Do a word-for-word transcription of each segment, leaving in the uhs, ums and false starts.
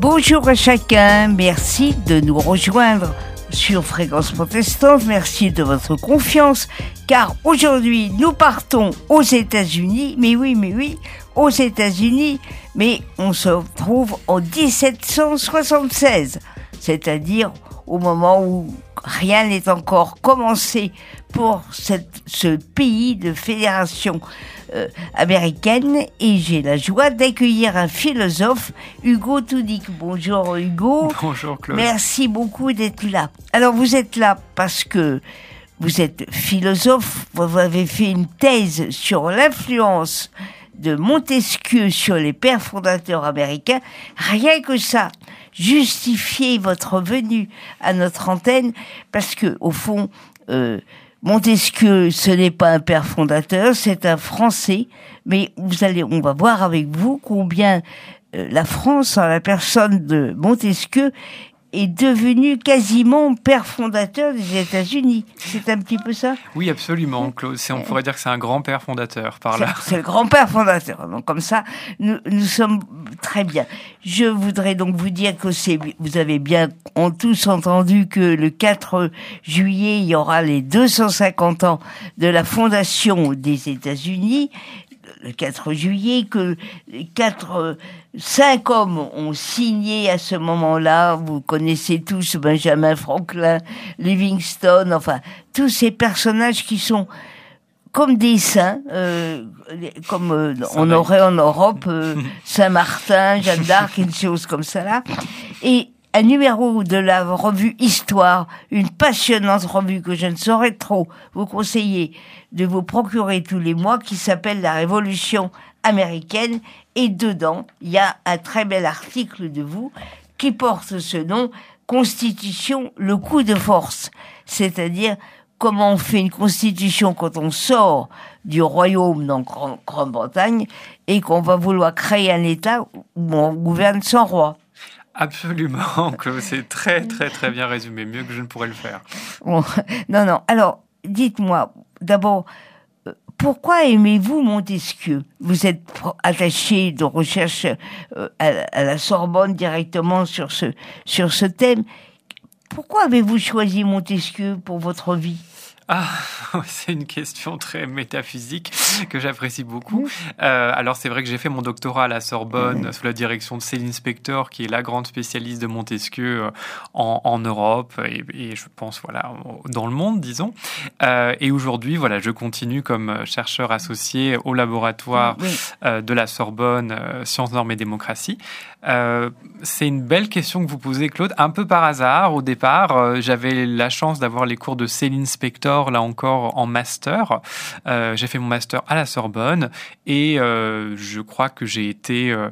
Bonjour à chacun, merci de nous rejoindre sur Fréquence Protestante, merci de votre confiance, car aujourd'hui nous partons aux États-Unis, mais oui, mais oui, aux États-Unis, mais on se trouve en dix-sept cent soixante-seize, c'est-à-dire au moment où rien n'est encore commencé pour cette, ce pays de fédération euh, américaine, et j'ai la joie d'accueillir un philosophe, Hugo Toudic. Bonjour Hugo. Bonjour Claude. Merci beaucoup d'être là. Alors vous êtes là parce que vous êtes philosophe, vous avez fait une thèse sur l'influence de Montesquieu sur les pères fondateurs américains. Rien que ça, justifiez votre venue à notre antenne, parce que au fond, euh, Montesquieu, ce n'est pas un père fondateur, c'est un Français. Mais vous allez, on va voir avec vous combien euh, la France, en la personne de Montesquieu, est devenu quasiment père fondateur des États-Unis. C'est un petit peu ça ? Oui, absolument, Claude. C'est, on pourrait dire que c'est un grand-père fondateur, par là. C'est, c'est le grand-père fondateur. Donc, comme ça, nous, nous sommes très bien. Je voudrais donc vous dire que c'est, vous avez bien ont tous entendu que le quatre juillet, il y aura les deux cent cinquante ans de la fondation des États-Unis. Le quatre juillet, que quatre, cinq hommes ont signé à ce moment-là. Vous connaissez tous Benjamin Franklin, Livingstone, enfin, tous ces personnages qui sont comme des saints, euh, comme euh, on aurait en Europe euh, Saint-Martin, Jeanne d'Arc, une chose comme ça là. Et un numéro de la revue Histoire, une passionnante revue que je ne saurais trop vous conseiller de vous procurer tous les mois, qui s'appelle La Révolution américaine. Et dedans, il y a un très bel article de vous qui porte ce nom, Constitution, le coup de force. C'est-à-dire comment on fait une constitution quand on sort du royaume, donc Grande-Bretagne, et qu'on va vouloir créer un État où on gouverne sans roi. Absolument, que c'est très très très bien résumé, mieux que je ne pourrais le faire. Bon, non, non. Alors, dites-moi, d'abord, pourquoi aimez-vous Montesquieu ? Vous êtes attaché de recherche euh, à, à la Sorbonne directement sur ce, sur ce thème. Pourquoi avez-vous choisi Montesquieu pour votre vie ? Ah, c'est une question très métaphysique que j'apprécie beaucoup. Euh, alors, c'est vrai que j'ai fait mon doctorat à la Sorbonne mmh. sous la direction de Céline Spector, qui est la grande spécialiste de Montesquieu en, en Europe et, et je pense, voilà, dans le monde, disons. Euh, et aujourd'hui, voilà, je continue comme chercheur associé au laboratoire mmh. euh, de la Sorbonne, euh, Sciences, Normes et Démocratie. Euh, c'est une belle question que vous posez, Claude. Un peu par hasard, au départ, euh, j'avais la chance d'avoir les cours de Céline Spector, là encore en master. Euh, j'ai fait mon master à la Sorbonne et euh, je crois que j'ai été euh,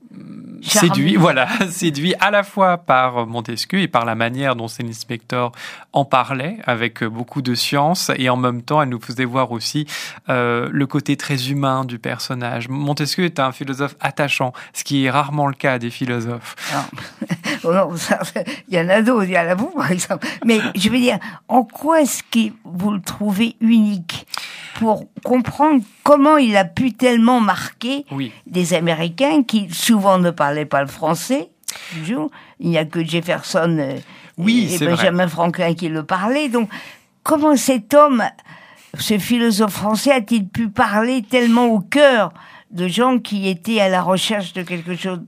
séduit, voilà, séduit à la fois par Montesquieu et par la manière dont Céline Spector en parlait avec beaucoup de science, et en même temps elle nous faisait voir aussi euh, le côté très humain du personnage. Montesquieu est un philosophe attachant, ce qui est rarement le cas des philosophes. Non, non, ça, il y en a d'autres, il y en a vous par exemple. Mais je veux dire, en quoi est-ce que vous le trouvez unique pour comprendre comment il a pu tellement marquer oui. des Américains qui souvent ne parlaient pas le français. Toujours. Il n'y a que Jefferson et, oui, et Benjamin vrai. Franklin qui le parlaient. Donc, comment cet homme, ce philosophe français, a-t-il pu parler tellement au cœur de gens qui étaient à la recherche de quelque chose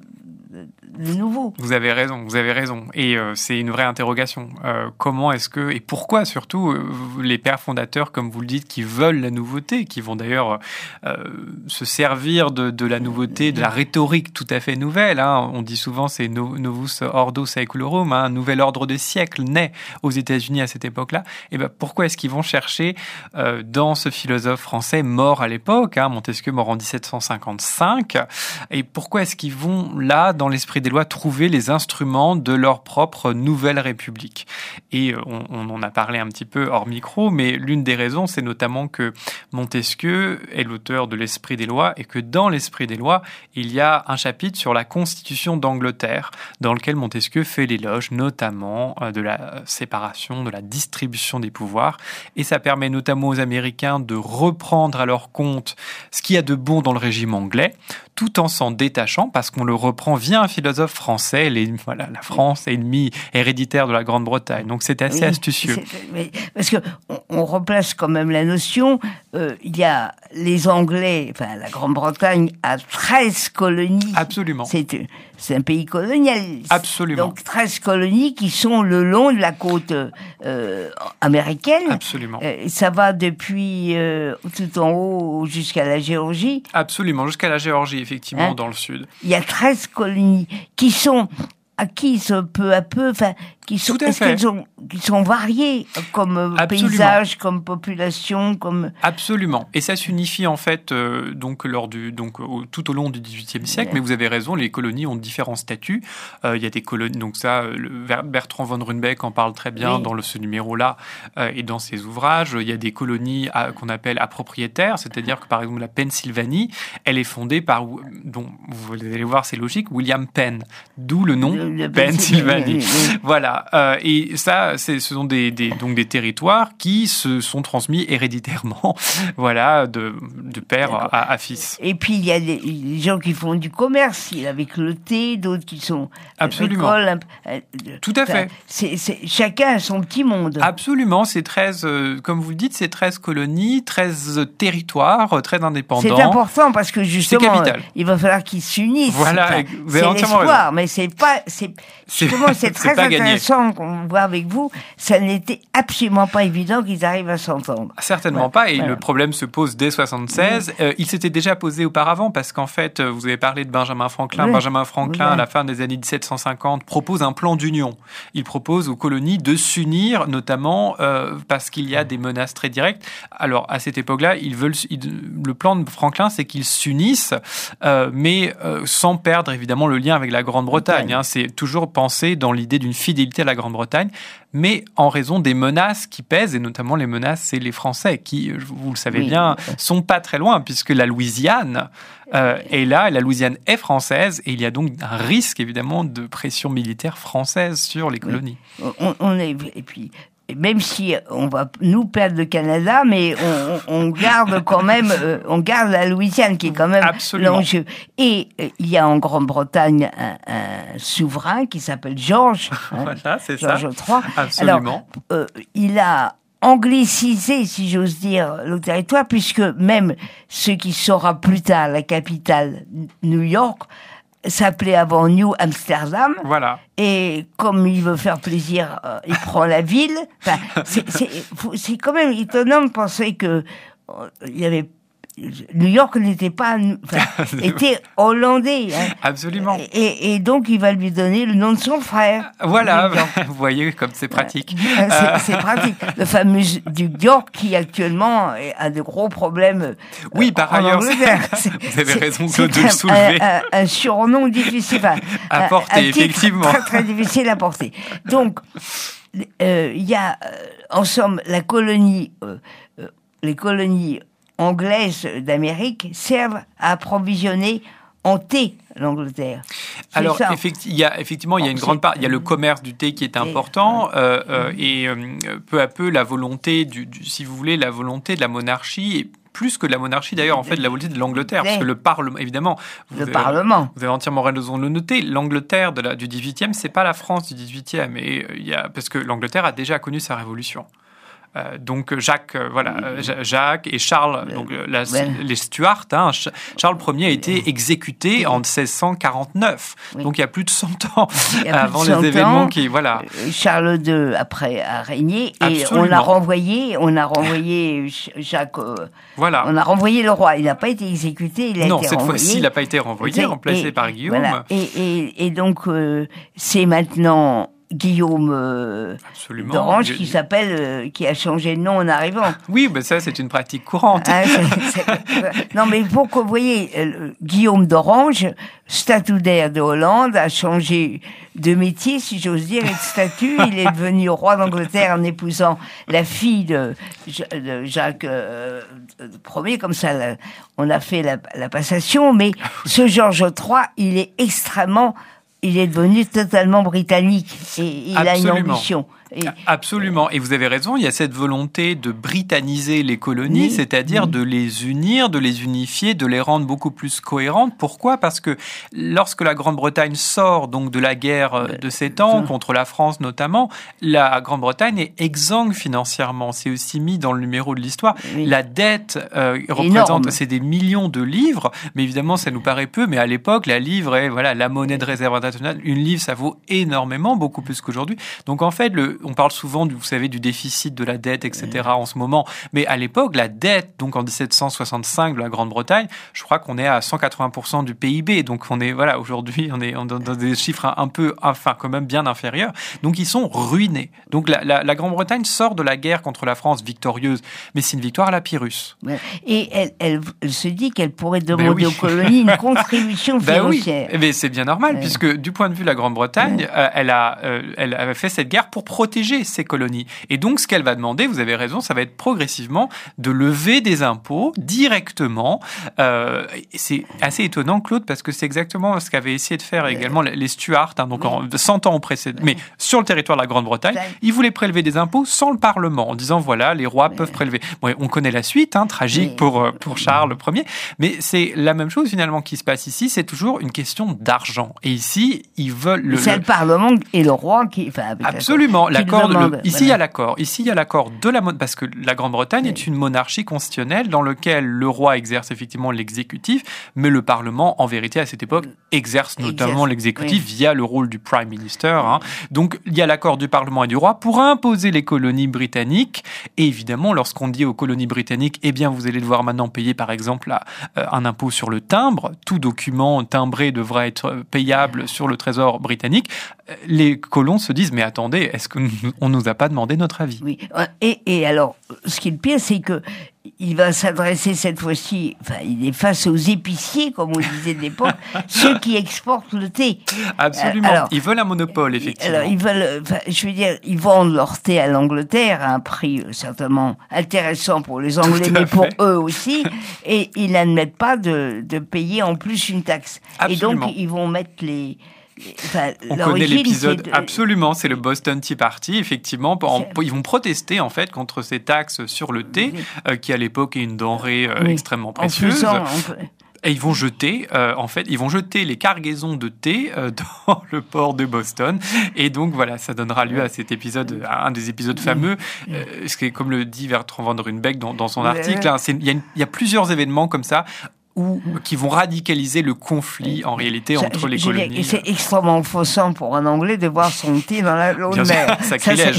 de nouveau? Vous avez raison, vous avez raison. Et euh, c'est une vraie interrogation. Euh, comment est-ce que, et pourquoi surtout, euh, les pères fondateurs, comme vous le dites, qui veulent la nouveauté, qui vont d'ailleurs euh, se servir de, de la nouveauté, de la rhétorique tout à fait nouvelle. Hein. On dit souvent c'est no, Novus Ordo Saeculorum, hein, un nouvel ordre des siècles naît aux États-Unis à cette époque-là. Et ben pourquoi est-ce qu'ils vont chercher euh, dans ce philosophe français mort à l'époque, hein, Montesquieu mort en dix-sept cent cinquante-cinq, et pourquoi est-ce qu'ils vont là, dans l'esprit des lois, trouver les instruments de leur propre nouvelle république? Et on, on en a parlé un petit peu hors micro, mais l'une des raisons, c'est notamment que Montesquieu est l'auteur de l'Esprit des lois, et que dans l'Esprit des lois, il y a un chapitre sur la Constitution d'Angleterre, dans lequel Montesquieu fait l'éloge notamment de la séparation, de la distribution des pouvoirs, et ça permet notamment aux Américains de reprendre à leur compte ce qu'il y a de bon dans le régime anglais, tout en s'en détachant, parce qu'on le reprend via un philosophe philosophe français, les, voilà, la France est ennemie héréditaire de la Grande-Bretagne. Donc c'est assez oui, astucieux. C'est, mais, parce que on, on replace quand même la notion. Euh, il y a les Anglais, enfin la Grande-Bretagne a treize colonies. Absolument. C'est, c'est un pays colonial. Absolument. Donc treize colonies qui sont le long de la côte euh, américaine. Absolument. Euh, ça va depuis euh, tout en haut jusqu'à la Géorgie. Absolument, jusqu'à la Géorgie, effectivement, hein? Dans le sud. Il y a treize colonies qui sont acquises peu à peu, enfin, qui sont, Tout à est-ce fait. qu'elles sont, qui sont variées comme Absolument. paysage, comme population, comme... Absolument. Et ça s'unifie, en fait, euh, donc, lors du, donc, au, tout au long du dix-huitième siècle. Ouais. Mais vous avez raison, les colonies ont différents statuts. Euh, il y a des colonies, donc ça, le, Bertrand von Runebeck en parle très bien oui. dans le, ce numéro-là euh, et dans ses ouvrages. Il y a des colonies à, qu'on appelle à propriétaires, c'est-à-dire que, par exemple, la Pennsylvanie, elle est fondée par, dont, vous allez voir, c'est logique, William Penn. D'où le nom le, le Pennsylvanie. Oui, oui. Voilà. Euh, et ça, c'est, ce sont des, des, donc des territoires qui se sont transmis héréditairement, voilà, de, de père à, à fils. Et puis, il y a des, des gens qui font du commerce, avec le thé, d'autres qui sont Absolument. agricoles. Tout à fait. C'est, c'est, chacun a son petit monde. Absolument. C'est treize, euh, comme vous le dites, c'est treize colonies, treize territoires, très indépendants. C'est important parce que justement, il va falloir qu'ils s'unissent. Voilà, enfin, vous avez c'est entièrement l'espoir, raison. Mais c'est pas, c'est, justement, c'est, c'est très c'est intéressant qu'on voit avec vous. Ça n'était absolument pas évident qu'ils arrivent à s'entendre. Certainement ouais, pas. Et voilà. Le problème se pose dès soixante-seize. Oui. Euh, il s'était déjà posé auparavant parce qu'en fait, vous avez parlé de Benjamin Franklin. Oui. Benjamin Franklin, oui. à la fin des années dix-sept cent cinquante, propose un plan d'union. Il propose aux colonies de s'unir, notamment euh, parce qu'il y a des menaces très directes. Alors, à cette époque-là, ils veulent, ils, le plan de Franklin, c'est qu'ils s'unissent, euh, mais euh, sans perdre évidemment le lien avec la Grande-Bretagne. Hein. C'est toujours pensé dans l'idée d'une fidélité à la Grande-Bretagne, mais en raison des menaces qui pèsent, et notamment les menaces, c'est les Français qui, vous le savez oui. bien, sont pas très loin, puisque la Louisiane euh, est là, et la Louisiane est française, et il y a donc un risque, évidemment, de pression militaire française sur les colonies. Oui. On, on est, et puis, même si on va nous perdre le Canada, mais on, on garde quand même, euh, on garde la Louisiane qui est quand même Absolument. l'enjeu. Et euh, il y a en Grande-Bretagne un, un souverain qui s'appelle Georges, hein, voilà, c'est Georges ça. trois. Absolument. Alors, euh, il a anglicisé, si j'ose dire, le territoire, puisque même ce qui sera plus tard la capitale, New York, s'appelait avant New Amsterdam. Voilà. Et comme il veut faire plaisir, euh, il prend la ville. Enfin, c'est, c'est, c'est quand même étonnant de penser que euh, il y avait New York n'était pas, enfin, était hollandais. Hein. Absolument. Et, et donc, il va lui donner le nom de son frère. Voilà, vous voyez comme c'est pratique. C'est, c'est pratique. Le fameux duc d'York qui actuellement a de gros problèmes. Oui, par ailleurs, c'est, vous avez raison de le soulever. Un, un, un surnom difficile à, à porter, effectivement. Très, très difficile à porter. Donc, il euh, y a, euh, en somme, la colonie, euh, euh, les colonies anglaises d'Amérique servent à approvisionner en thé l'Angleterre. C'est Alors, ça. Effecti- il y a, effectivement, il y a une c'est... grande part. Il y a le commerce du thé qui est important, euh, euh, et euh, peu à peu, la volonté, du, du, si vous voulez, la volonté de la monarchie, et plus que de la monarchie d'ailleurs, en fait, de la volonté de l'Angleterre, parce que le Parlement, évidemment, vous le avez, Parlement. Vous avez entièrement raison de le noter. L'Angleterre de la, du dix-huitième, c'est pas la France du dix-huitième, et il y a parce que l'Angleterre a déjà connu sa révolution. Euh, donc Jacques, euh, voilà, euh, Jacques et Charles, donc la, ouais. les Stuarts. Hein, Charles Ier a été exécuté en seize cent quarante-neuf. Oui. Donc il y a plus de cent ans avant les événements qui, voilà. Charles deux après a régné et Absolument. on a renvoyé, on a renvoyé Jacques. Euh, voilà. On a renvoyé le roi. Il n'a pas été exécuté. Il a non, été cette renvoyé. fois-ci, il n'a pas été renvoyé, et, remplacé et, par Guillaume. Voilà. Et, et, et donc euh, c'est maintenant Guillaume euh, d'Orange qui s'appelle, euh, qui a changé de nom en arrivant. Oui, ben ça c'est une pratique courante. Hein, c'est, c'est... Non, mais pour que vous voyez, euh, Guillaume d'Orange, statutaire de Hollande, a changé de métier, si j'ose dire, et de statut. Il est devenu roi d'Angleterre en épousant la fille de, de Jacques euh, Ier, comme ça, là, on a fait la, la passation. Mais ce Georges trois, il est extrêmement il est devenu totalement britannique et il Absolument. a une ambition. Et, Absolument. Et vous avez raison, il y a cette volonté de britanniser les colonies, oui, c'est-à-dire oui. de les unir, de les unifier, de les rendre beaucoup plus cohérentes. Pourquoi ? Parce que lorsque la Grande-Bretagne sort donc de la guerre de Sept Ans, contre la France notamment, la Grande-Bretagne est exsangue financièrement. C'est aussi mis dans le numéro de l'histoire. Oui. La dette euh, représente, c'est des millions de livres, mais évidemment, ça nous paraît peu. Mais à l'époque, la livre est voilà, la monnaie de réserve internationale. Une livre, ça vaut énormément, beaucoup plus qu'aujourd'hui. Donc en fait, le on parle souvent, du, vous savez, du déficit de la dette, et cetera en ce moment. Mais à l'époque, la dette, donc en dix-sept cent soixante-cinq de la Grande-Bretagne, je crois qu'on est à cent quatre-vingts pour cent du P I B. Donc on est, voilà, aujourd'hui, on est dans des chiffres un peu, enfin, quand même bien inférieurs. Donc ils sont ruinés. Donc la, la, la Grande-Bretagne sort de la guerre contre la France victorieuse, mais c'est une victoire à la Pyrrhus. Et elle, elle, elle se dit qu'elle pourrait demander ben oui. aux colonies une contribution financière. Ben oui, mais c'est bien normal, ouais. puisque du point de vue de la Grande-Bretagne, ouais. euh, elle, a, euh, elle a fait cette guerre pour protéger ses colonies. Et donc, ce qu'elle va demander, vous avez raison, ça va être progressivement de lever des impôts directement. Euh, c'est assez étonnant, Claude, parce que c'est exactement ce qu'avaient essayé de faire également les Stuarts, hein, donc en cent ans au précédent. Mais sur le territoire de la Grande-Bretagne, ils voulaient prélever des impôts sans le Parlement, en disant, voilà, les rois peuvent prélever. Bon, on connaît la suite, hein, tragique pour, pour Charles Ier, mais c'est la même chose finalement qui se passe ici, c'est toujours une question d'argent. Et ici, ils veulent... Le, c'est le, le Parlement et le roi qui... Enfin, absolument, l'accord... Le, ici, voilà. il y a l'accord. Ici, il y a l'accord de la... Parce que la Grande-Bretagne oui. est une monarchie constitutionnelle dans laquelle le roi exerce effectivement l'exécutif, mais le Parlement, en vérité, à cette époque, exerce notamment exerce. l'exécutif oui. via le rôle du Prime Minister. Hein. Donc, il y a l'accord du Parlement et du roi pour imposer les colonies britanniques. Et évidemment, lorsqu'on dit aux colonies britanniques, eh bien, vous allez devoir maintenant payer, par exemple, là, euh, un impôt sur le timbre. Tout document timbré devra être payable sur le trésor britannique. Les colons se disent, mais attendez, est-ce qu'on ne nous a pas demandé notre avis ? Oui, et, et alors, ce qui est le pire, c'est que il va s'adresser cette fois-ci, enfin, il est face aux épiciers, comme on disait de l'époque, ceux qui exportent le thé. Absolument. Alors, ils veulent un monopole, effectivement. Alors, ils veulent, enfin, je veux dire, ils vendent leur thé à l'Angleterre à un prix certainement intéressant pour les Anglais, mais pour eux aussi, et ils n'admettent pas de, de payer en plus une taxe. Absolument. Et donc, ils vont mettre les... Enfin, on connaît l'épisode, de... absolument, c'est le Boston Tea Party, effectivement, en, ils vont protester en fait contre ces taxes sur le thé, oui. euh, qui à l'époque est une denrée euh, oui. extrêmement précieuse. Faisant, peut... Et ils vont jeter, euh, en fait, ils vont jeter les cargaisons de thé euh, dans le port de Boston. Et donc, voilà, ça donnera lieu à cet épisode, à un des épisodes fameux, euh, ce qui est, comme le dit Bertrand van der Runbeck dans, dans son article, hein, il y, y a plusieurs événements comme ça, ou qui vont radicaliser le conflit en réalité entre les colonies. Et c'est extrêmement offensant pour un Anglais de voir son thé dans la l'eau de mer. Sacrilège.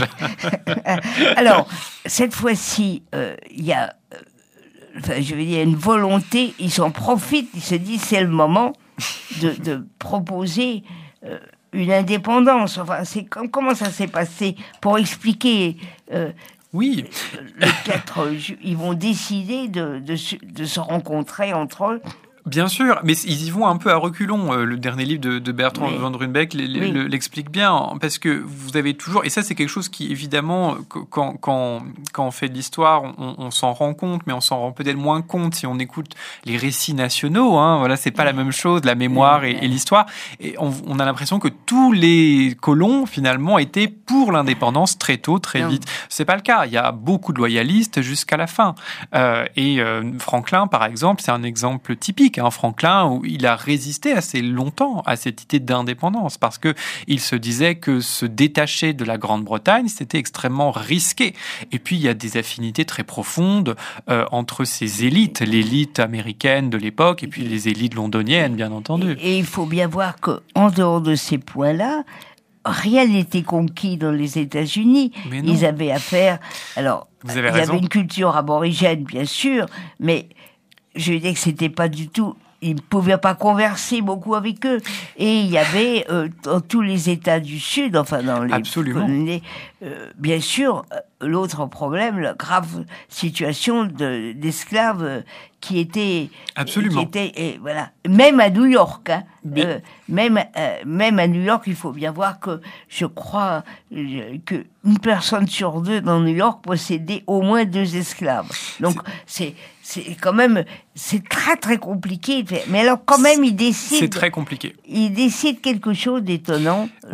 Alors, cette fois-ci, euh, il y a, euh, enfin, je veux dire, une volonté, ils s'en profitent, ils se disent c'est le moment de, de proposer euh, une indépendance. Enfin, c'est comment ça s'est passé pour expliquer... Euh, Oui. Le quatre, ils vont décider de, de, de se rencontrer entre eux. Bien sûr, mais ils y vont un peu à reculons. Le dernier livre de, de Bertrand oui. van der Runbeck oui. l'explique bien, parce que vous avez toujours, et ça c'est quelque chose qui évidemment, quand, quand, quand on fait de l'histoire, on, on s'en rend compte, mais on s'en rend peut-être moins compte si on écoute les récits nationaux. Hein, voilà, c'est pas la même chose, la mémoire et, et l'histoire. Et on, on a l'impression que tous les colons finalement étaient pour l'indépendance très tôt, très vite. C'est pas le cas. Il y a beaucoup de loyalistes jusqu'à la fin. Euh, et euh, Franklin, par exemple, c'est un exemple typique. Hein, Franklin, où il a résisté assez longtemps à cette idée d'indépendance parce que il se disait que se détacher de la Grande-Bretagne, c'était extrêmement risqué. Et puis, il y a des affinités très profondes euh, entre ces élites, l'élite américaine de l'époque et puis les élites londoniennes, bien entendu. Et, et il faut bien voir qu'en dehors de ces points-là, rien n'était conquis dans les États-Unis. Ils avaient affaire... Alors, Vous avez il y raison. avait une culture aborigène, bien sûr, mais... Je veux dire que c'était pas du tout... Ils ne pouvaient pas converser beaucoup avec eux. Et il y avait, euh, dans tous les États du Sud, enfin dans les... Absolument. colonies, euh, bien sûr, l'autre problème, la grave situation de, d'esclaves euh, qui étaient... Absolument. Qui étaient, et voilà. Même à New York, hein. Mais... Euh, même, euh, même à New York, il faut bien voir que, je crois, euh, qu'une personne sur deux dans New York possédait au moins deux esclaves. Donc, c'est... c'est... C'est quand même, c'est très très compliqué. Mais alors quand même, il décide. C'est très compliqué. Il décide quelque chose d'étonnant. Oui.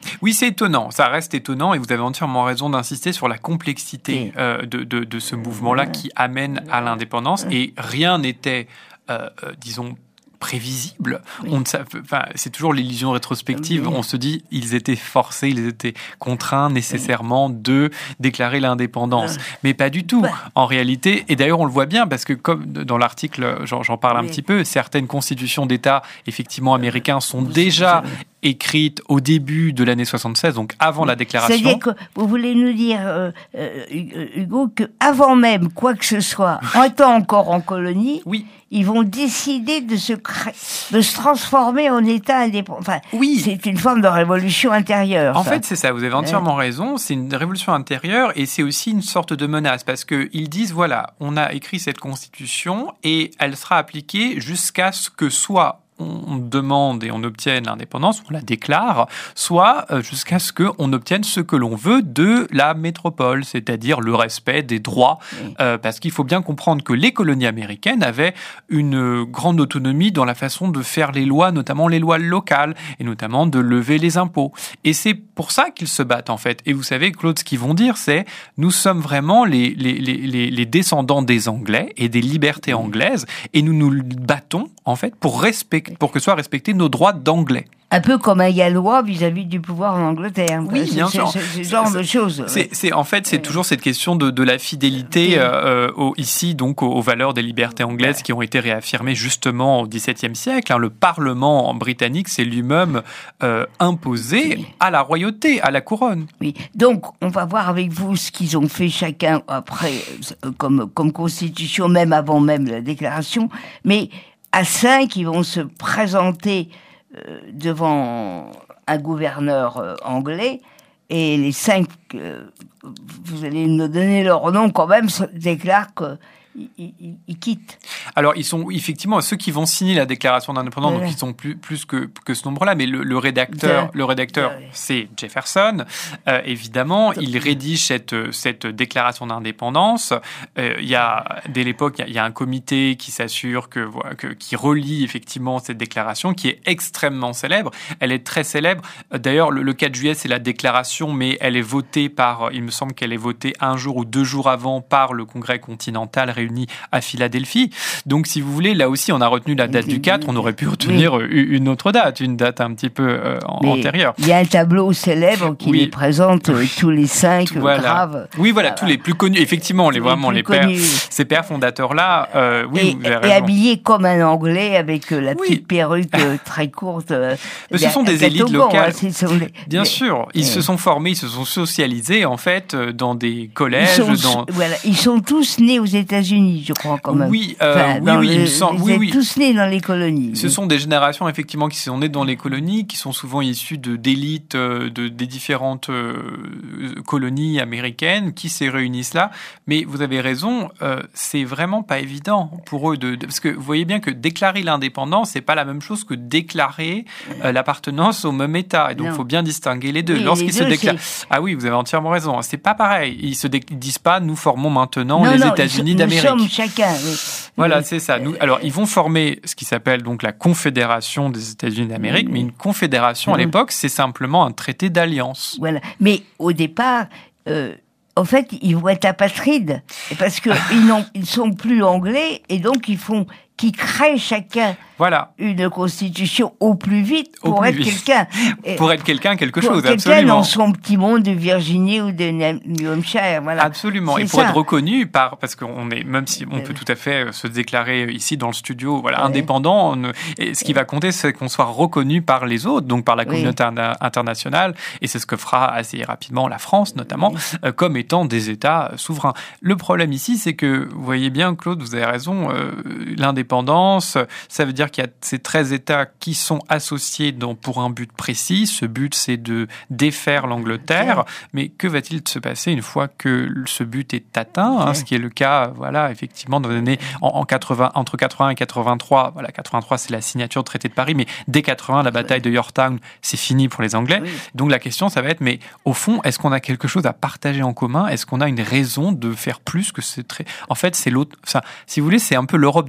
Oui, c'est étonnant, ça reste étonnant et vous avez entièrement raison d'insister sur la complexité euh, de, de, de ce mouvement-là qui amène à l'indépendance et rien n'était, euh, euh, disons, prévisible. Oui. On ne savait, enfin, c'est toujours l'illusion rétrospective. Oui. On se dit, ils étaient forcés, ils étaient contraints nécessairement oui. de déclarer l'indépendance. Oui. Mais pas du tout. En réalité, et d'ailleurs on le voit bien parce que comme dans l'article, j'en, j'en parle oui. un petit peu, certaines constitutions d'État, effectivement américains, sont oui. déjà écrites au début de l'année soixante-seize, donc avant la déclaration. C'est-à-dire que vous voulez nous dire, euh, euh, Hugo, qu'avant même quoi que ce soit, en étant encore en colonie, oui. ils vont décider de se cré... de se transformer en État indépendant. Enfin, oui. c'est une forme de révolution intérieure. En ça. fait, c'est ça. Vous avez entièrement ouais. raison. C'est une révolution intérieure et c'est aussi une sorte de menace parce que ils disent voilà, on a écrit cette constitution et elle sera appliquée jusqu'à ce que soit on demande et on obtienne l'indépendance, on la déclare, soit jusqu'à ce qu'on obtienne ce que l'on veut de la métropole, c'est-à-dire le respect des droits, oui. euh, parce qu'il faut bien comprendre que les colonies américaines avaient une grande autonomie dans la façon de faire les lois, notamment les lois locales, et notamment de lever les impôts. Et c'est pour ça qu'ils se battent, en fait. Et vous savez, Claude, ce qu'ils vont dire, c'est « nous sommes vraiment les, les, les, les descendants des Anglais et des libertés anglaises, et nous nous battons, en fait, pour respecter pour que soient respectés nos droits d'anglais. » Un peu comme un Gallois vis-à-vis du pouvoir en Angleterre. Oui, c'est, bien c'est, sûr. C'est ce genre de choses. C'est, c'est, en fait, c'est toujours cette question de, de la fidélité euh, au, ici, donc aux, aux valeurs des libertés anglaises ouais. qui ont été réaffirmées justement au XVIIe siècle. Hein. Le Parlement britannique s'est lui-même euh, imposé oui. à la royauté, à la couronne. Oui. Donc, on va voir avec vous ce qu'ils ont fait chacun après, euh, comme, comme constitution, même avant même la déclaration. Mais à cinq, ils vont se présenter euh, devant un gouverneur euh, anglais, et les cinq, euh, vous allez nous donner leur nom quand même, déclarent que Ils, ils, ils quittent. Alors, ils sont effectivement ceux qui vont signer la déclaration d'indépendance, ouais. donc ils sont plus, plus que, que ce nombre-là, mais le, le rédacteur, de... le rédacteur ouais. c'est Jefferson. Euh, évidemment, de... il rédige cette, cette déclaration d'indépendance. Euh, il y a, dès l'époque, il y a, il y a un comité qui s'assure que, voilà, que, qui relie effectivement cette déclaration, qui est extrêmement célèbre. Elle est très célèbre. D'ailleurs, le, le quatre juillet, c'est la déclaration, mais elle est votée par, il me semble qu'elle est votée un jour ou deux jours avant par le Congrès continental réuni à Philadelphie. Donc, si vous voulez, là aussi, on a retenu la date du quatre, on aurait pu retenir oui. une autre date, une date un petit peu euh, antérieure. Il y a un tableau célèbre qui oui. les présente euh, tous les cinq Tout, voilà. graves. Oui, voilà, tous les plus connus. Effectivement, les, vraiment, les, les pères, ces pères fondateurs-là, euh, oui, et, vous avez et raison. habillés comme un Anglais avec euh, la oui. petite perruque euh, très courte. Euh, Mais ce sont des élites locales. Hein, les, Bien les, sûr, ils euh, se sont formés, ils se sont socialisés, en fait, dans des collèges. Ils sont, dans... voilà, ils sont tous nés aux États-Unis. Je crois quand même. Oui, euh, enfin, oui, oui, le, il me semble. Ils oui, sont oui. tous nés dans les colonies. Ce sont des générations effectivement qui sont nées dans les colonies, qui sont souvent issues de d'élites de, des différentes euh, colonies américaines qui se réunissent là. Mais vous avez raison, euh, c'est vraiment pas évident pour eux de, de parce que vous voyez bien que déclarer l'indépendance, c'est pas la même chose que déclarer euh, l'appartenance au même État. Et donc, il faut bien distinguer les deux. Oui, Lorsqu'ils les se deux, déclarent, c'est... ah oui, vous avez entièrement raison. C'est pas pareil. Ils se dé... ils disent pas, nous formons maintenant non, les non, États-Unis nous d'Amérique. Nous sommes chacun. Oui. Voilà, oui. c'est ça. Nous, alors, ils vont former ce qui s'appelle donc la Confédération des États-Unis d'Amérique, oui. mais une confédération oui. à l'époque, c'est simplement un traité d'alliance. Voilà. Mais au départ, euh, en fait, ils vont être apatrides parce que ils n'ont, ils sont plus anglais et donc ils font, qui créent chacun. Voilà. Une constitution au plus vite pour au plus être vite. quelqu'un. Pour être quelqu'un, quelque pour chose, quelqu'un absolument. Dans son petit monde de Virginie ou de New Hampshire, voilà. Absolument. C'est et pour ça. être reconnu par, parce qu'on est, même si on peut tout à fait se déclarer ici dans le studio, voilà, ouais. indépendant, on, et ce qui va compter, c'est qu'on soit reconnu par les autres, donc par la communauté oui. internationale, et c'est ce que fera assez rapidement la France, notamment, oui. euh, comme étant des États souverains. Le problème ici, c'est que, vous voyez bien, Claude, vous avez raison, euh, l'indépendance, ça veut dire qu'il y a ces treize États qui sont associés dans, pour un but précis. Ce but, c'est de défaire l'Angleterre. Okay. Mais que va-t-il se passer une fois que ce but est atteint, okay. hein, ce qui est le cas, voilà, effectivement, dans les années en, en quatre-vingts, entre quatre-vingts et quatre-vingt-trois. Voilà, quatre-vingt-trois, c'est la signature du traité de Paris, mais dès quatre-vingts, la bataille de Yorktown, c'est fini pour les Anglais. Oui. Donc la question, ça va être, mais au fond, est-ce qu'on a quelque chose à partager en commun? Est-ce qu'on a une raison de faire plus que ce trait? En fait, c'est l'autre. Ça, si vous voulez, c'est un peu l'Europe des débuts.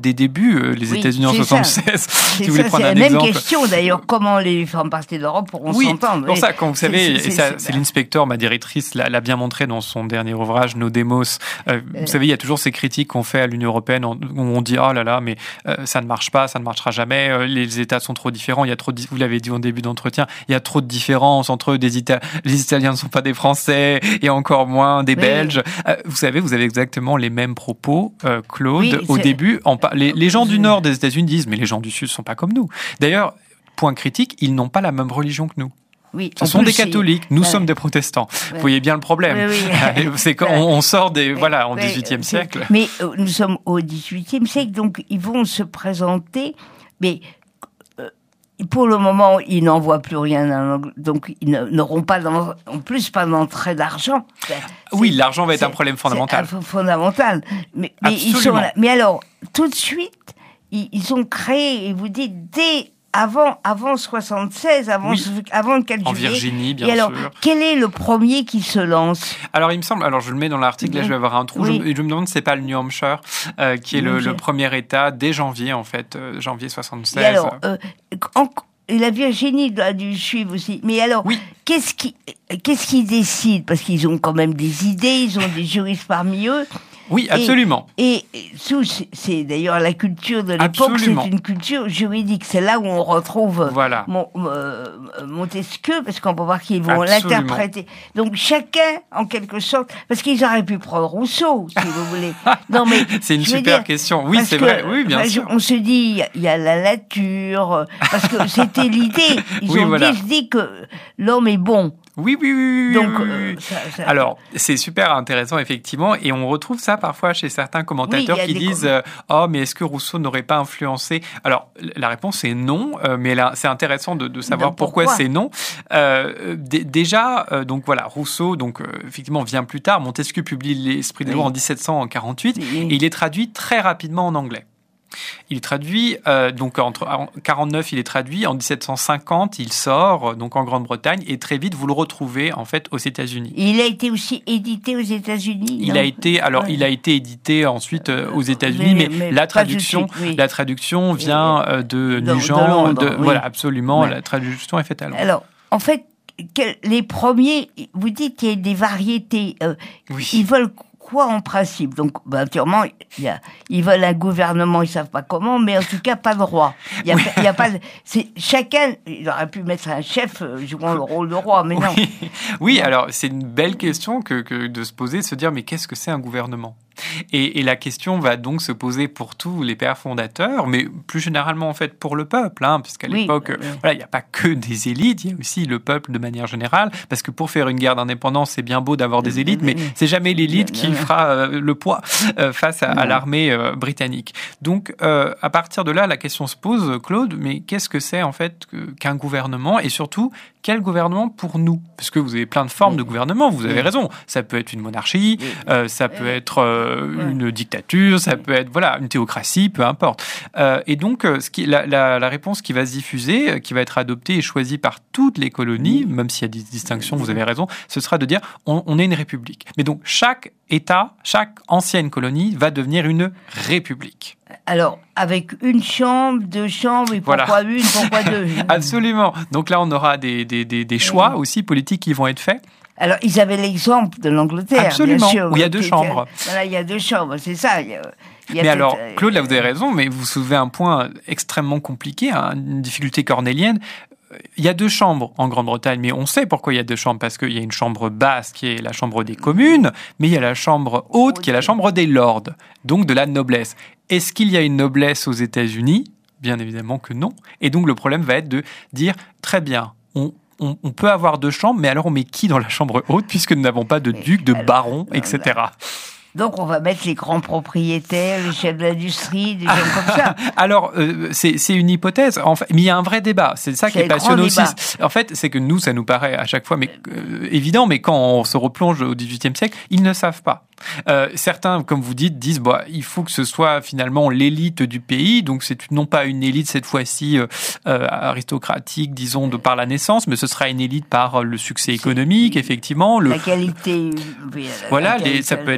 début, euh, les oui, États-Unis en soixante-seize. Si vous voulez ça, prendre c'est un la exemple. même question d'ailleurs, comment les différentes parties de l'Europe pourront oui, s'entendre. Oui, pour ça, quand vous savez, c'est, c'est, ça, c'est, c'est l'inspecteur, ma directrice, l'a, l'a bien montré dans son dernier ouvrage, Nos Démos. Euh, euh, vous savez, il y a toujours ces critiques qu'on fait à l'Union européenne où on dit oh là là, mais euh, ça ne marche pas, ça ne marchera jamais. Euh, les États sont trop différents. Il y a trop, de, vous l'avez dit au début d'entretien, il y a trop de différences entre eux. Des Ita- les Italiens ne sont pas des Français et encore moins des oui. Belges. Euh, vous savez, vous avez exactement les mêmes propos, euh, Claude, oui, au début. En, les, les gens du Nord des États-Unis disent mais les gens du Sud sont pas comme nous. D'ailleurs, point critique, ils n'ont pas la même religion que nous. Oui, Ce sont des catholiques, nous ouais. sommes des protestants. Ouais. Vous voyez bien le problème. Oui, oui. C'est quand ouais. on sort des ouais. voilà en dix-huitième ouais. siècle. Mais euh, nous sommes au dix-huitième siècle, donc ils vont se présenter, mais euh, pour le moment ils n'en voient plus rien, donc ils n'auront pas en plus pas d'entrée d'argent. C'est, oui, l'argent va être un problème fondamental. C'est fondamental. Mais, mais ils sont là. Mais alors tout de suite. Ils ont créé, et vous dites, dès avant, avant soixante-seize, avant, oui. avant le quatre juillet. En Virginie, bien et alors, sûr. Quel est le premier qui se lance? Alors, il me semble, alors je le mets dans l'article, là je vais avoir un trou, oui. je, je me demande si c'est pas le New Hampshire, euh, qui est le, le premier État dès janvier, en fait, euh, janvier soixante-seize. Et alors, euh, en, et la Virginie doit dû suivre aussi. Mais alors, oui. qu'est-ce qui, qu'est-ce qui décide? Parce qu'ils ont quand même des idées, ils ont des juristes parmi eux. Oui, absolument. Et, et sous, c'est d'ailleurs la culture de l'époque, absolument. C'est une culture juridique. C'est là où on retrouve voilà. Mon, euh, Montesquieu, parce qu'on peut voir qu'ils vont absolument. L'interpréter. Donc chacun, en quelque sorte, parce qu'ils auraient pu prendre Rousseau, si vous voulez. Non mais c'est une super dire, question. Oui, c'est que, vrai. Oui, bien bah, sûr. On se dit, il y a la nature, parce que c'était l'idée. Ils oui, ont voilà. dit, dit que l'homme est bon. Oui, oui, oui. Donc, oui, oui. Euh, ça, ça... Alors, c'est super intéressant, effectivement, et on retrouve ça parfois chez certains commentateurs oui, qui disent com... « Oh, mais est-ce que Rousseau n'aurait pas influencé ?» Alors, la réponse est non, euh, mais là, c'est intéressant de, de savoir donc, pourquoi, pourquoi c'est non. Euh, d- déjà, euh, donc voilà, Rousseau, donc euh, effectivement, vient plus tard. Montesquieu publie l'Esprit des oui. lois en dix-sept cent quarante-huit, oui. et il est traduit très rapidement en anglais. Il est traduit, euh, donc entre en quarante-neuf, il est traduit, en dix-sept cent cinquante, il sort donc en Grande-Bretagne, et très vite, vous le retrouvez en fait aux États-Unis. Il a été aussi édité aux États-Unis. Il non a été, alors ouais. il a été édité ensuite euh, aux États-Unis, mais, mais, mais la traduction, oui. la traduction vient euh, de Nugent, de, de oui. voilà, absolument, ouais. la traduction est faite à Londres. Alors, en fait, les premiers, vous dites qu'il y a des variétés, euh, oui. ils veulent quoi en principe? Donc, bah, naturellement, il y a, ils veulent un gouvernement, ils savent pas comment, mais en tout cas pas de roi. Il y a, oui. il y a pas, c'est chacun. Il aurait pu mettre un chef jouant le rôle de roi, mais non. Oui, oui alors c'est une belle question que, que de se poser, de se dire mais qu'est-ce que c'est un gouvernement? Et, et la question va donc se poser pour tous les pères fondateurs, mais plus généralement en fait pour le peuple, hein, puisqu'à oui, l'époque, oui. voilà, il n'y a pas que des élites, il y a aussi le peuple de manière générale, parce que pour faire une guerre d'indépendance, c'est bien beau d'avoir des élites, mais c'est jamais l'élite qui fera euh, le poids euh, face à, à l'armée euh, britannique. Donc, euh, à partir de là, la question se pose, Claude, mais qu'est-ce que c'est en fait qu'un gouvernement, et surtout quel gouvernement pour nous? Parce que vous avez plein de formes oui. de gouvernement, vous avez oui. raison. Ça peut être une monarchie, oui. euh, ça peut être euh, une dictature, ça peut être voilà une théocratie, peu importe. Euh, et donc, ce qui, la, la, la réponse qui va se diffuser, qui va être adoptée et choisie par toutes les colonies, oui. même s'il y a des distinctions, vous avez raison, ce sera de dire on, on est une république. Mais donc, chaque État, chaque ancienne colonie va devenir une république. Alors, avec une chambre, deux chambres, et pourquoi voilà. une, pourquoi deux? Absolument. Donc là, on aura des, des, des, des choix oui. aussi politiques qui vont être faits. Alors, ils avaient l'exemple de l'Angleterre, absolument, bien sûr. Où il y a deux chambres. Voilà, il y a deux chambres, c'est ça. Il y a, il y a mais alors, Claude, là, vous avez raison, mais vous soulevez un point extrêmement compliqué, hein, une difficulté cornélienne. Il y a deux chambres en Grande-Bretagne, mais on sait pourquoi il y a deux chambres, parce qu'il y a une chambre basse qui est la chambre des communes, mais il y a la chambre haute qui est la chambre des lords, donc de la noblesse. Est-ce qu'il y a une noblesse aux États-Unis? Bien évidemment que non. Et donc le problème va être de dire, très bien, on On, on peut avoir deux chambres, mais alors on met qui dans la chambre haute, puisque nous n'avons pas de duc, de baron, et cetera. Donc, on va mettre les grands propriétaires, les chefs d'industrie, des gens comme ça. Alors, euh, c'est, c'est une hypothèse, en fait, mais il y a un vrai débat. C'est ça c'est qui est passionnant aussi. Débat. En fait, c'est que nous, ça nous paraît à chaque fois mais, euh, évident, mais quand on se replonge au dix-huitième siècle, ils ne savent pas. Euh, certains, comme vous dites, disent bah, il faut que ce soit finalement l'élite du pays, donc c'est non pas une élite cette fois-ci euh, euh, aristocratique, disons, de par la naissance, mais ce sera une élite par le succès économique, effectivement. Le, la qualité. Voilà, la qualité, les, ça peut être les qualités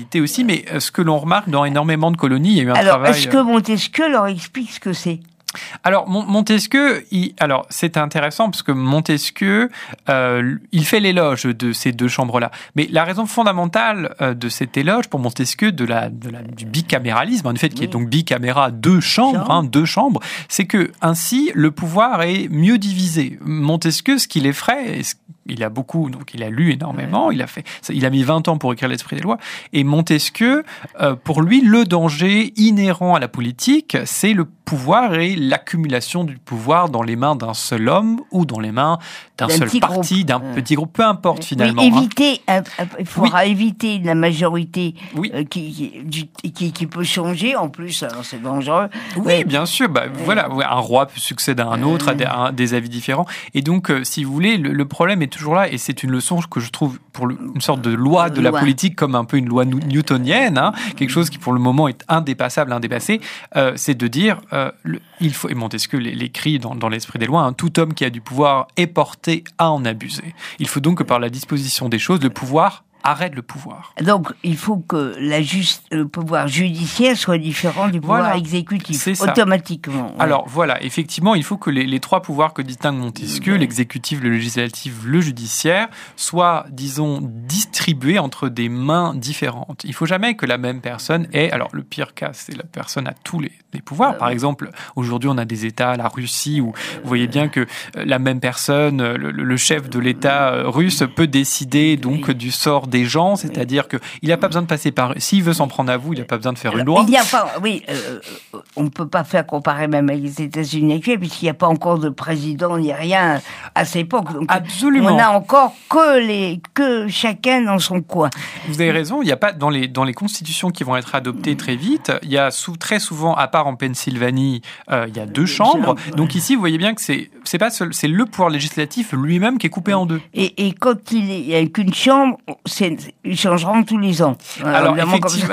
réalité aussi, mais ce que l'on remarque dans énormément de colonies, il y a eu un Alors, travail... est-ce que Montesquieu leur explique ce que c'est ? Alors Montesquieu, il, alors c'est intéressant parce que Montesquieu, euh, il fait l'éloge de ces deux chambres-là. Mais la raison fondamentale euh, de cet éloge pour Montesquieu de la, de la du bicaméralisme, en fait, qui oui. est donc bicaméra, deux chambres, hein, deux chambres, c'est que ainsi le pouvoir est mieux divisé. Montesquieu, ce qu'il effraie, il a beaucoup, donc il a lu énormément, il a fait, il a mis vingt ans pour écrire l'Esprit des lois. Et Montesquieu, euh, pour lui, le danger inhérent à la politique, c'est le pouvoir et l'accumulation du pouvoir dans les mains d'un seul homme ou dans les mains d'un, d'un seul parti, d'un euh. petit groupe, peu importe finalement. Oui, éviter, hein. un, un, il faudra oui. éviter la majorité oui. euh, qui, qui, qui, qui peut changer en plus, alors c'est dangereux. Oui, ouais. bien sûr, bah, euh. voilà, un roi peut succéder à un autre, euh. à, des, à des avis différents. Et donc, euh, si vous voulez, le, le problème est toujours là, et c'est une leçon que je trouve pour le, une sorte de loi de la loi. politique, comme un peu une loi newtonienne, hein, quelque chose qui pour le moment est indépassable, indépassé, euh, c'est de dire... Euh, le, il faut, et Montesquieu l'écrit dans, dans l'Esprit des lois, hein, tout homme qui a du pouvoir est porté à en abuser. Il faut donc que par la disposition des choses, le pouvoir arrête le pouvoir. Donc, il faut que la juste, le pouvoir judiciaire soit différent du pouvoir voilà, exécutif, automatiquement. Ouais. Alors, voilà, effectivement, il faut que les, les trois pouvoirs que distingue Montesquieu, ouais. l'exécutif, le législatif, le judiciaire, soient, disons, distribués entre des mains différentes. Il ne faut jamais que la même personne ait... Alors, le pire cas, c'est la personne a tous les, les pouvoirs. Euh, Par exemple, aujourd'hui, on a des États, la Russie, où vous voyez bien que la même personne, le, le chef de l'État russe, peut décider donc oui. du sort des gens, c'est-à-dire que il n'a pas besoin de passer par... S'il veut s'en prendre à vous, il n'a pas besoin de faire Alors, une loi. Il n'y a pas... Oui, euh, on ne peut pas faire comparer même avec les États-Unis actuels, puisqu'il n'y a pas encore de président ni rien à cette époque. Donc, absolument. On n'a encore que, les, que chacun dans son coin. Vous avez raison, il n'y a pas... Dans les, dans les constitutions qui vont être adoptées très vite, il y a sous, très souvent, à part en Pennsylvanie, euh, il y a deux chambres. Donc ici, vous voyez bien que c'est, c'est, pas seul, c'est le pouvoir législatif lui-même qui est coupé en deux. Et, et quand il n'y a qu'une chambre, c'est, ils changeront tous les ans. Alors, Alors effectivement,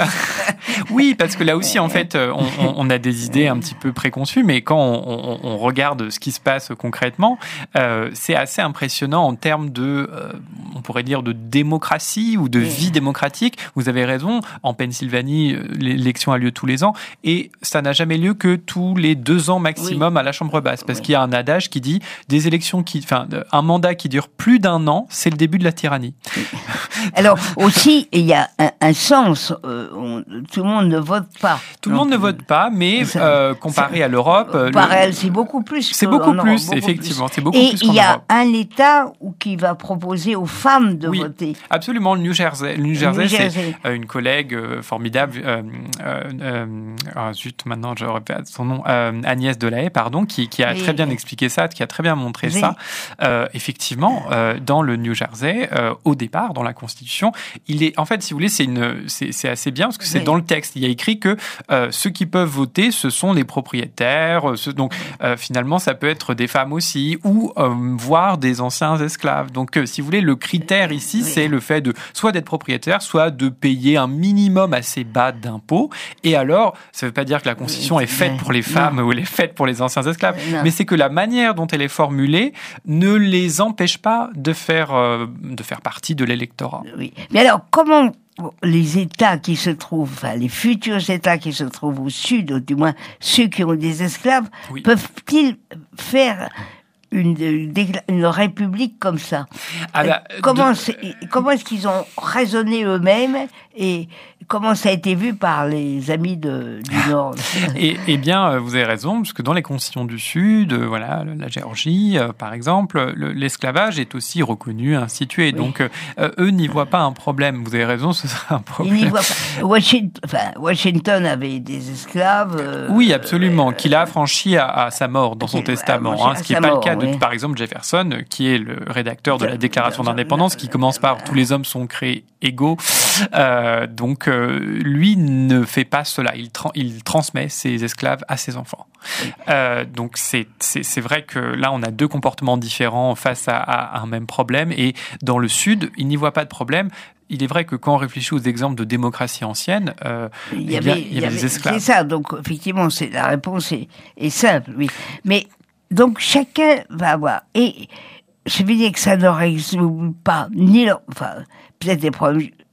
oui, parce que là aussi, en fait, on, on a des idées un petit peu préconçues, mais quand on, on, on regarde ce qui se passe concrètement, euh, c'est assez impressionnant en termes de, euh, on pourrait dire, de démocratie ou de vie démocratique. Vous avez raison, en Pennsylvanie, l'élection a lieu tous les ans, et ça n'a jamais lieu que tous les deux ans maximum oui. à la Chambre basse, parce oui. qu'il y a un adage qui dit des élections qui, enfin, un mandat qui dure plus d'un an, c'est le début de la tyrannie. Alors aussi, il y a un, un sens. Euh, on, tout le monde ne vote pas. Tout le monde ne vote pas, mais ça, euh, comparé ça, à l'Europe, comparé le, c'est beaucoup plus. C'est beaucoup plus, Europe, beaucoup effectivement. Plus. C'est beaucoup Et plus il y a Europe. Un État qui va proposer aux femmes de oui, voter. Absolument, le New Jersey. Le New Jersey, New Jersey. c'est euh, une collègue euh, formidable. Euh, euh, euh, oh, zut, maintenant je répète son nom. Euh, Agnès Delahaye, pardon, qui, qui a oui. très bien expliqué ça, qui a très bien montré oui. ça. Euh, effectivement, euh, dans le New Jersey, euh, au départ, dans la Constitution, il est, en fait, si vous voulez, c'est une, c'est, c'est assez bien parce que c'est oui. dans le texte. Il y a écrit que euh, ceux qui peuvent voter, ce sont les propriétaires. Ce, donc, euh, finalement, ça peut être des femmes aussi, ou euh, voire des anciens esclaves. Donc, euh, si vous voulez, le critère ici, oui. c'est le fait de soit d'être propriétaire, soit de payer un minimum assez bas d'impôts. Et alors, ça ne veut pas dire que la Constitution est faite pour les femmes non. ou elle est faite pour les anciens esclaves, non. mais c'est que la manière dont elle est formulée ne les empêche pas de faire euh, de faire partie de l'électorat. Oui. Mais alors, comment les États qui se trouvent, enfin les futurs États qui se trouvent au sud, ou du moins ceux qui ont des esclaves, oui. peuvent-ils faire une, une, une république comme ça? ah bah, comment, de... comment est-ce qu'ils ont raisonné eux-mêmes et comment ça a été vu par les amis de, du Nord? et, eh bien, vous avez raison, parce que dans les constitutions du Sud, voilà, la Géorgie, euh, par exemple, le, l'esclavage est aussi reconnu, institué. Oui. Donc, euh, eux n'y voient pas un problème. Vous avez raison, ce serait un problème. Ils n'y voient pas. Washington, enfin, Washington avait des esclaves. Euh, oui, absolument, euh, qu'il a affranchi à, à sa mort dans son testament. Hein, ce qui n'est pas mort, le cas de, oui. par exemple, Jefferson, qui est le rédacteur de la Déclaration d'indépendance, qui commence par « Tous les hommes sont créés égaux euh, ». Donc, euh, lui ne fait pas cela. Il, tra- il transmet ses esclaves à ses enfants. Euh, donc, c'est, c'est, c'est vrai que là, on a deux comportements différents face à, à un même problème. Et dans le Sud, il n'y voit pas de problème. Il est vrai que quand on réfléchit aux exemples de démocratie ancienne, euh, il y avait, eh bien, il y avait des esclaves. C'est ça. Donc, effectivement, c'est, la réponse est, est simple. Oui. Mais, donc, chacun va avoir... Et je veux dire que ça ne résout pas ni... Leur, enfin, peut-être des problèmes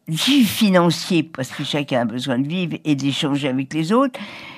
ni financier, parce que chacun a besoin de vivre et d'échanger avec les autres,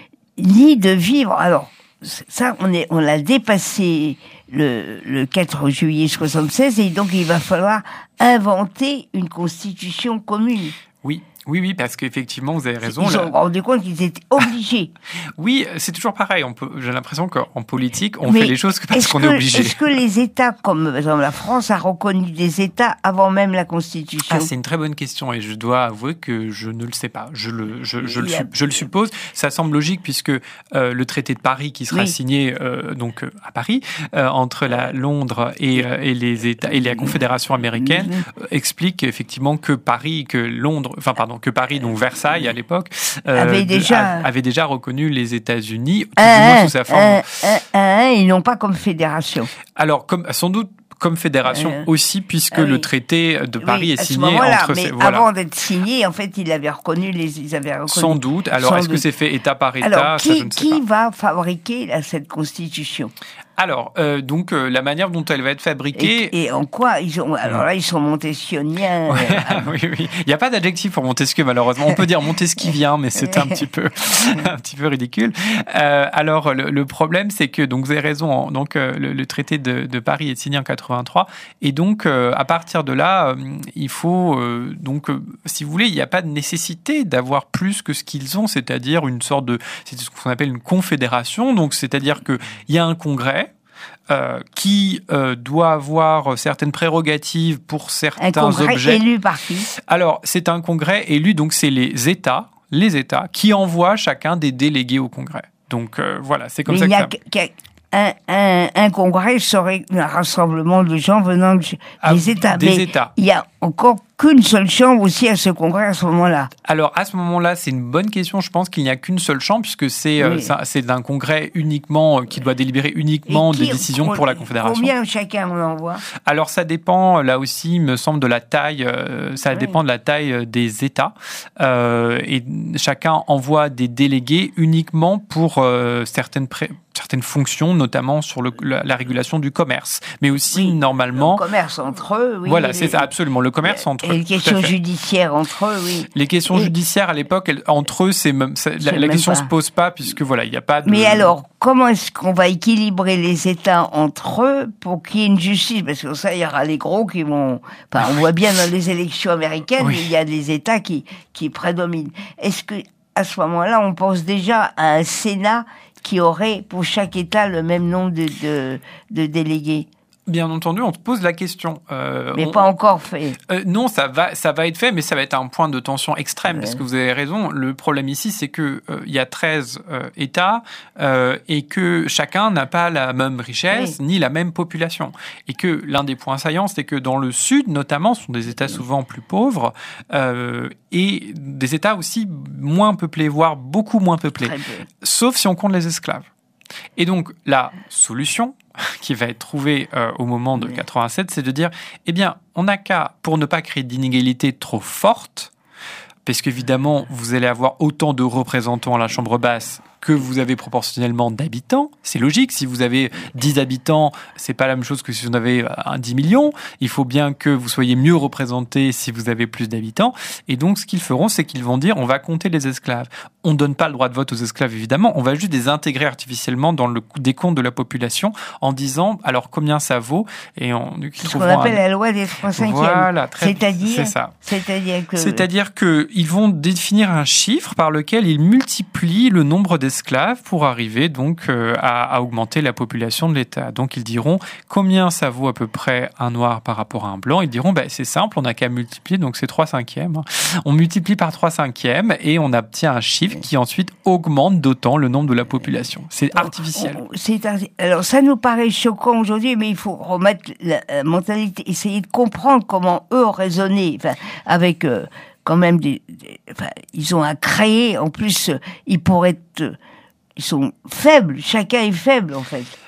ni de vivre. Alors, ça, on, est, on l'a dépassé le, le quatre juillet soixante-seize, et donc il va falloir inventer une constitution commune. Oui. Oui, oui, parce qu'effectivement, vous avez raison. Ils se sont rendus compte qu'ils étaient obligés. Oui, c'est toujours pareil. On peut, j'ai l'impression qu'en politique, on Mais fait les choses parce qu'on que, est obligé. Est-ce que les États, comme par exemple la France, a reconnu des États avant même la Constitution ? Ah, c'est une très bonne question et je dois avouer que je ne le sais pas. Je le, je, je, le, a... je le suppose. Ça semble logique puisque euh, le traité de Paris qui sera oui. signé euh, donc à Paris euh, entre la Londres et, euh, et les États et la Confédération américaine euh, explique effectivement que Paris, que Londres, enfin pardon. que Paris, donc Versailles à l'époque, euh, avait, déjà... de, avait déjà reconnu les États-Unis, tout un, du moins sous sa forme. Un, un, un, et non pas comme fédération. Alors, comme, sans doute comme fédération euh, aussi, puisque ah oui. le traité de Paris oui, est signé entre... Mais ces, voilà. avant d'être signé, en fait, il avait reconnu les... Ils avaient reconnu, sans doute. Alors, sans est-ce doute. que c'est fait État par État? Alors, qui, ça, je ne sais qui pas. va fabriquer là, cette constitution? Alors, euh, donc, euh, la manière dont elle va être fabriquée... Et, et en quoi ils ont... Alors là, ils sont montesquioniens. Ouais, euh, oui, oui. Il n'y a pas d'adjectif pour Montesquieu, malheureusement. On peut dire Montesquivien, mais c'est un petit peu, un petit peu ridicule. Euh, alors, le, le problème, c'est que, donc, vous avez raison, donc, euh, le, le traité de, de Paris est signé en quatre-vingt-trois. Et donc, euh, à partir de là, euh, il faut... Euh, donc, euh, si vous voulez, il n'y a pas de nécessité d'avoir plus que ce qu'ils ont, c'est-à-dire une sorte de... C'est ce qu'on appelle une confédération. Donc, c'est-à-dire qu'il y a un congrès, Euh, qui euh, doit avoir certaines prérogatives pour certains objets. Un congrès objets. Élu par qui ? Alors, c'est un congrès élu, donc c'est les États, les États qui envoient chacun des délégués au congrès. Donc euh, voilà, c'est comme Mais ça il y a que ça... Un, un, un congrès serait un rassemblement de gens venant de, ah, des États. Des Mais États. Il y a encore qu'une seule chambre aussi à ce congrès à ce moment-là. Alors à ce moment-là, c'est une bonne question. Je pense qu'il n'y a qu'une seule chambre puisque c'est oui. euh, c'est un congrès uniquement euh, qui doit délibérer uniquement qui, des décisions pour, pour la Confédération. Combien chacun on envoie ? Alors ça dépend là aussi, il me semble, de la taille. Euh, ça oui. dépend de la taille des États euh, et chacun envoie des délégués uniquement pour euh, certaines pré certaines fonctions, notamment sur le, la, la régulation du commerce, mais aussi oui, normalement... Le commerce entre eux, oui. Voilà, c'est ça, absolument, le commerce entre eux. Et les questions judiciaires entre eux, oui. Les questions et... judiciaires, à l'époque, elles, entre eux, c'est même, la, la question ne se pose pas, puisque voilà, il n'y a pas de... Mais alors, comment est-ce qu'on va équilibrer les États entre eux pour qu'il y ait une justice ? Parce que ça, il y aura les gros qui vont... Enfin, on voit bien dans les élections américaines, oui. il y a des États qui, qui prédominent. Est-ce que à ce moment-là, on pense déjà à un Sénat qui aurait pour chaque État le même nombre de, de, de délégués? Bien entendu, on te pose la question. Euh, mais on, pas encore fait. Euh, non, ça va, ça va être fait, mais ça va être un point de tension extrême, ouais. parce que vous avez raison. Le problème ici, c'est que euh, il y a treize euh, États euh, et que chacun n'a pas la même richesse oui. ni la même population. Et que l'un des points saillants, c'est que dans le Sud, notamment, ce sont des États souvent plus pauvres euh, et des États aussi moins peuplés, voire beaucoup moins peuplés, sauf si on compte les esclaves. Et donc, la solution qui va être trouvée euh, au moment de quatre-vingt-sept, c'est de dire, eh bien, on n'a qu'à, pour ne pas créer d'inégalités trop fortes, parce qu'évidemment, vous allez avoir autant de représentants à la Chambre basse que vous avez proportionnellement d'habitants. C'est logique, si vous avez dix habitants, c'est pas la même chose que si vous en avez dix millions. Il faut bien que vous soyez mieux représentés si vous avez plus d'habitants. Et donc, ce qu'ils feront, c'est qu'ils vont dire, on va compter les esclaves. On ne donne pas le droit de vote aux esclaves, évidemment. On va juste les intégrer artificiellement dans le décompte de la population en disant, alors, combien ça vaut? Et on, c'est ce qu'on appelle un... la loi des trois cinquièmes. Voilà, très C'est-à-dire, c'est ça. C'est-à-dire que... C'est-à-dire qu'ils vont définir un chiffre par lequel ils multiplient le nombre d'esclaves esclaves pour arriver donc euh, à, à augmenter la population de l'État. Donc ils diront combien ça vaut à peu près un noir par rapport à un blanc. Ils diront bah, c'est simple, on n'a qu'à multiplier, donc c'est trois cinquièmes. On multiplie par trois cinquièmes et on obtient un chiffre qui ensuite augmente d'autant le nombre de la population. C'est artificiel. On, on, c'est, alors ça nous paraît choquant aujourd'hui, mais il faut remettre la, la mentalité, essayer de comprendre comment eux ont raisonné, enfin, avec... Euh, quand même des, des enfin, ils ont à créer, en plus, ils pourraient être, ils sont faibles, chacun est faible, en fait.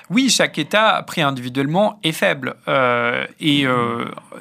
Oui, chaque État, pris individuellement, est faible. Euh, et euh,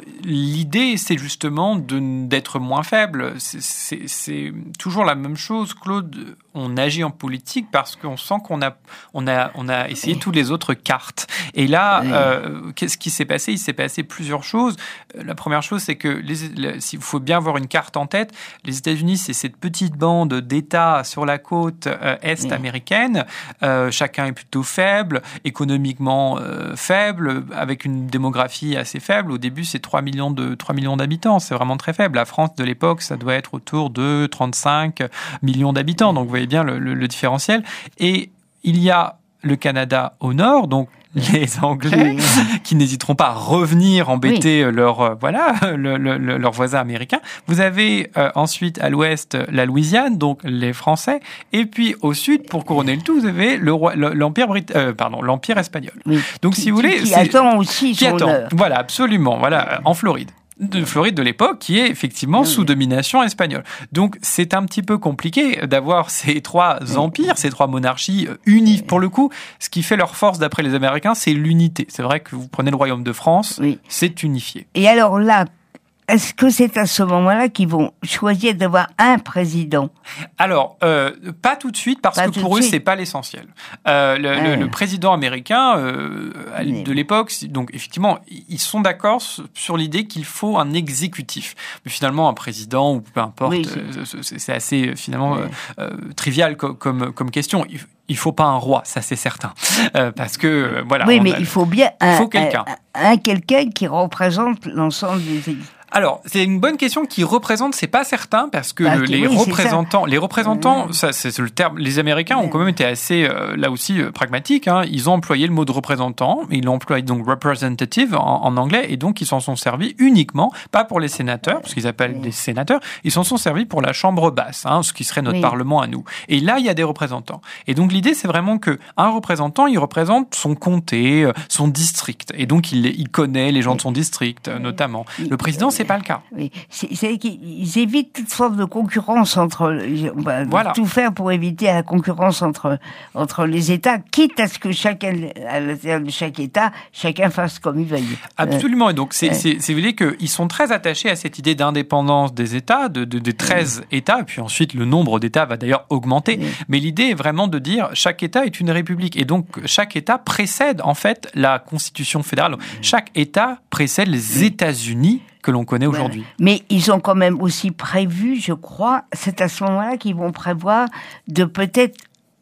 l'idée, c'est justement de, d'être moins faible. C'est, c'est, c'est toujours la même chose, Claude. On agit en politique parce qu'on sent qu'on a, on a, on a essayé oui. toutes les autres cartes. Et là, oui. euh, qu'est-ce qui s'est passé ? Il s'est passé plusieurs choses. La première chose, c'est que il faut bien avoir une carte en tête. Les États-Unis, c'est cette petite bande d'États sur la côte euh, est oui. américaine. Euh, chacun est plutôt faible, économiquement euh, faible, avec une démographie assez faible. Au début, c'est trois millions de trois millions d'habitants. C'est vraiment très faible. La France de l'époque, ça doit être autour de trente-cinq millions d'habitants. Donc, vous voyez bien le, le, le différentiel. Et il y a le Canada au nord, donc les Anglais, oui. qui n'hésiteront pas à revenir embêter oui. leur euh, voilà le, le, le, leurs voisins américains. Vous avez euh, ensuite à l'ouest la Louisiane, donc les Français, et puis au sud, pour couronner le tout, vous avez le roi, l'empire Brit- euh, pardon, l'empire espagnol. Oui. Donc qui, si vous voulez, qui, qui attend aussi qui son attend. heure. Voilà, absolument. Voilà, en Floride. De Floride de l'époque, qui est effectivement oui. sous domination espagnole. Donc, c'est un petit peu compliqué d'avoir ces trois oui. empires, ces trois monarchies unies. Pour le coup, ce qui fait leur force, d'après les Américains, c'est l'unité. C'est vrai que vous prenez le royaume de France, oui. c'est unifié. Et alors là, est-ce que c'est à ce moment-là qu'ils vont choisir d'avoir un président ? Alors, euh, pas tout de suite, parce pas que pour eux, suite. c'est pas l'essentiel. Euh, le, ouais. le, le président américain euh, de l'époque, donc effectivement, ils sont d'accord sur l'idée qu'il faut un exécutif. Mais finalement, un président, ou peu importe, oui, c'est... c'est assez finalement ouais. euh, trivial comme, comme, comme question. Il, il faut pas un roi, ça c'est certain, euh, parce que euh, voilà. Oui, mais a, il faut bien un, il faut quelqu'un, un, un quelqu'un qui représente l'ensemble des. Alors, c'est une bonne question. Qui représente, c'est pas certain, parce que bah, le, les oui, représentants, les représentants, mmh. ça, c'est le terme. Les Américains ont quand même été assez, euh, là aussi, euh, pragmatiques. Hein. Ils ont employé le mot de représentant, ils l'ont employé donc representative en, en anglais, et donc ils s'en sont servis uniquement, pas pour les sénateurs, parce qu'ils appellent des sénateurs, ils s'en sont servis pour la chambre basse, hein, ce qui serait notre oui. parlement à nous. Et là, il y a des représentants. Et donc l'idée, c'est vraiment que un représentant, il représente son comté, son district, et donc il, il connaît les gens oui. de son district, oui. notamment. Le président, c'est pas le cas. Oui, c'est, c'est qu'ils évitent toute forme de concurrence entre. On va voilà. tout faire pour éviter la concurrence entre entre les États, quitte à ce que chacun, à l'intérieur de chaque État, chacun fasse comme il veuille. Absolument. Et donc, c'est, euh, c'est, c'est vous voulez qu'ils sont très attachés à cette idée d'indépendance des États, de, de, de treize oui. États, et puis ensuite le nombre d'États va d'ailleurs augmenter. Oui. Mais l'idée est vraiment de dire chaque État est une république, et donc chaque État précède en fait la Constitution fédérale. Chaque État précède les oui. États-Unis que l'on connaît voilà. aujourd'hui. Mais ils ont quand même aussi prévu, je crois, c'est à ce moment-là qu'ils vont prévoir de peut-être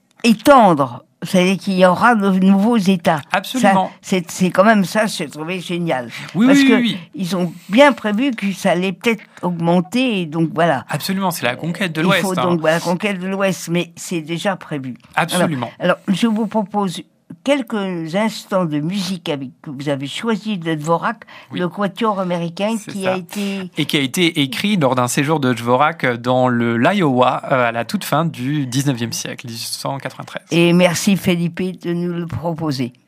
étendre, c'est-à-dire qu'il y aura de nouveaux États. Absolument. Ça, c'est, c'est quand même ça, j'ai trouvé génial. Oui, Parce oui, que oui. ils ont bien prévu que ça allait peut-être augmenter, et donc voilà. Absolument, c'est la conquête de l'Ouest. Il faut hein. donc voilà, la conquête de l'Ouest, mais c'est déjà prévu. Absolument. Alors, alors je vous propose quelques instants de musique avec que vous avez choisi de Dvorak, oui. le quatuor américain c'est qui ça. a été et qui a été écrit lors d'un séjour de Dvorak dans le l'Iowa à la toute fin du dix-neuvième siècle, dix-huit cent quatre-vingt-treize. Et merci Felipe de nous le proposer.